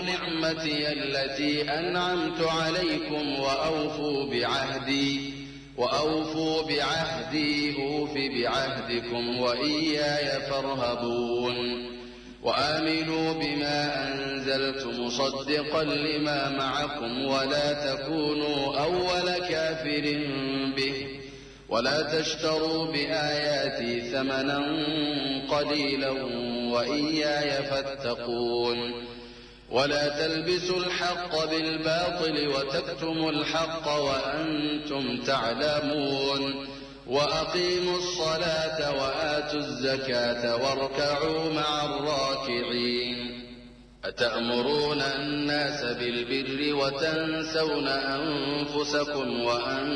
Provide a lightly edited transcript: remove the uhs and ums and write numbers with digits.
نعمتي التي أنعمت عليكم وأوفوا بعهدي أوف بعهدكم وإياي فارهبون وآمنوا بما أنزلت مصدقا لما معكم ولا تكونوا أول كافر به ولا تشتروا بآياتي ثمنا قليلا وإياي فاتقون ولا تلبسوا الحق بالباطل وتكتموا الحق وأنتم تعلمون وأقيموا الصلاة وآتوا الزكاة واركعوا مع الراكعين أتأمرون الناس بالبر وتنسون أنفسكم